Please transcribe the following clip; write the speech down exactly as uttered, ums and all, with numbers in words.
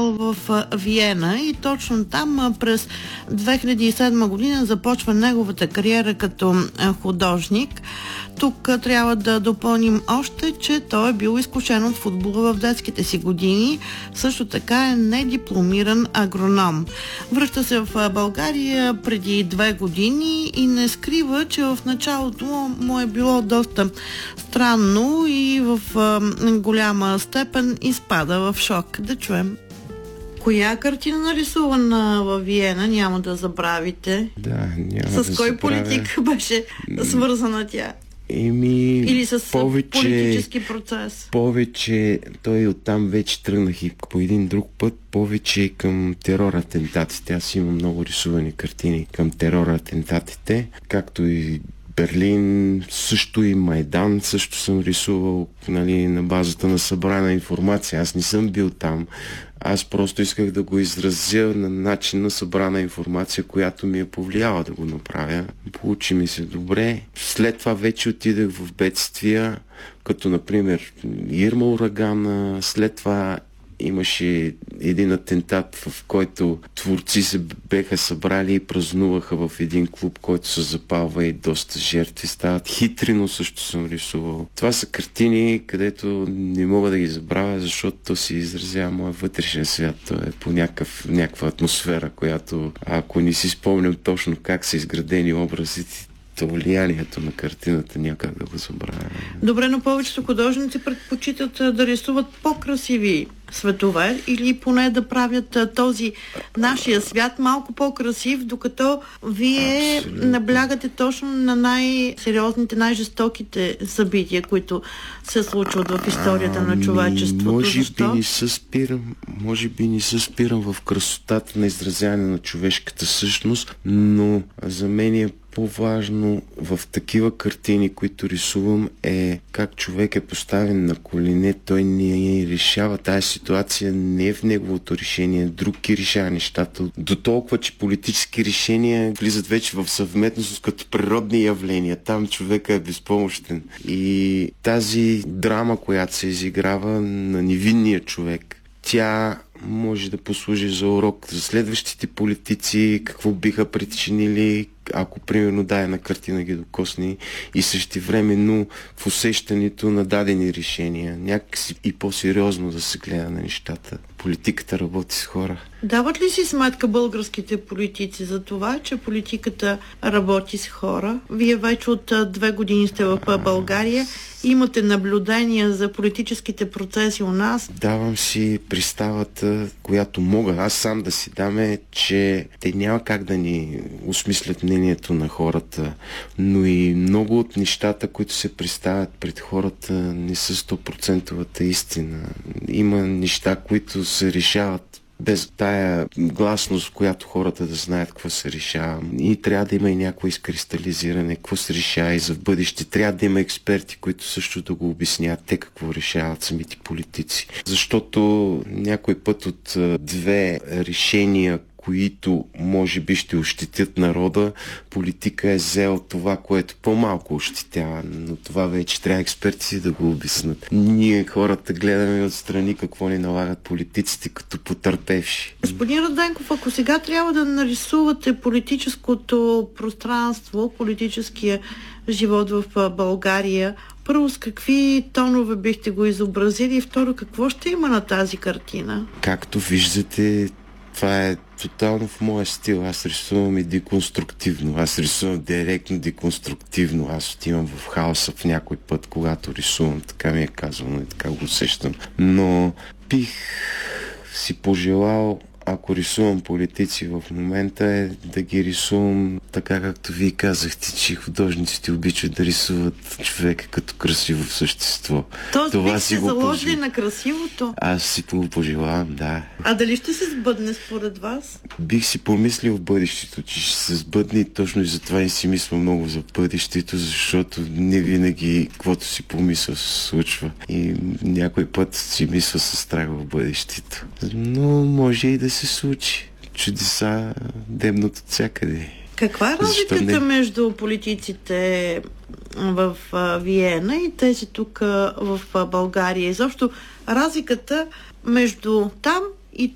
живял в Виена и точно там през две хиляди и седма година започва неговата кариера като художник. Тук трябва да допълним още, че той е бил изкушен от футбола в детските си години. Също така е недипломиран агроном. Връща се в България преди две години и не скрива, че в началото му е било доста странно и в голяма степен изпада в шок. Да чуем. Коя картина нарисувана във Виена, няма да забравите? Да, няма С да кой забравя. политик беше свързана тя? Еми, Или с повече, политически процес? Повече, той оттам вече тръгнах и по един друг път, повече към терор атентатите. Аз имам много рисувани картини към терор атентатите, както и Берлин, също и Майдан, също съм рисувал, нали, на базата на събрана информация. Аз не съм бил там. Аз просто исках да го изразя на начин на събрана информация, която ми е повлияла да го направя. Получи ми се добре. След това вече отидах в бедствия, като например Ирма урагана, след това имаше един атентат, в който творци се беха събрали и празнуваха в един клуб, който се запалва и доста жертви стават. Хитрино също съм рисувал. Това са картини, където не мога да ги забравя, защото то си изразява моя вътрешен свят. То е по някакъв, някаква атмосфера, която, ако не си спомням точно как са изградени образите, то влиянието на картината някак да го забравя. Добре, но повечето художници предпочитат да рисуват по-красиви светове или поне да правят този нашия свят малко по-красив, докато вие Абсолютно. наблягате точно на най-сериозните, най-жестоките събития, които се случват в историята а, на човечеството. Може Защо? би не се спирам, може би не се спирам в красотата на изразяване на човешката същност, но за мен е по-важно в такива картини, които рисувам, е как човек е поставен на колене. Той не решава тази ситуация, не е в неговото решение, друг ги решава нещата. До толкова, че политически решения влизат вече в съвместност като природни явления. Там човека е безпомощен. И тази драма, която се изиграва на невинния човек, тя може да послужи за урок за следващите политици, какво биха причинили, ако примерно дай на картина ги докосни, и същевременно в усещането на дадени решения. Някакси и по-сериозно да се гледа на нещата. Политиката работи с хора. Дават ли си сметка българските политици за това, че политиката работи с хора? Вие вече от две години сте в България. Имате наблюдения за политическите процеси у нас? Давам си представата, която мога аз сам да си даме, че те няма как да ни осмислят мнението на хората, но и много от нещата, които се представят пред хората, не са сто процента истина. Има неща, които се решават без тая гласност, която хората да знаят какво се решава. И трябва да има и някакво изкристализиране, какво се решава и за в бъдеще. Трябва да има експерти, които също да го обясняват те какво решават самите политици. Защото някой път от две решения, които може би ще ощетят народа, политика е взел това, което по-малко ощетява, но това вече трябва експертите да го обяснат. Ние хората гледаме отстрани какво ни налагат политиците като потърпевши. Господин Раденков, ако сега трябва да нарисувате политическото пространство, политическия живот в България, първо с какви тонове бихте го изобразили и второ, какво ще има на тази картина? Както виждате, това е тотално в моя стил. Аз рисувам и деконструктивно. Аз рисувам директно деконструктивно. Аз отивам в хаоса в някой път, когато рисувам. Така ми е казано и така го усещам. Но бих си пожелал, ако рисувам политици в момента, е да ги рисувам така, както вие казахте, че художниците обичат да рисуват човека като красиво същество. Тоест това бих си се го заложили пожелавам. на красивото? Аз си го пожелавам, да. А дали ще се сбъдне според вас? Бих си помислил в бъдещето, че ще се сбъдне и точно и затова и си мисля много за бъдещето, защото не винаги каквото си помисля се случва. И някой път си мисля със страх в бъдещето. Но може и да се случи. Чудеса дебнат от всякъде. Каква е разликата между политиците в Виена и тези тук в България? Изобщо разликата между там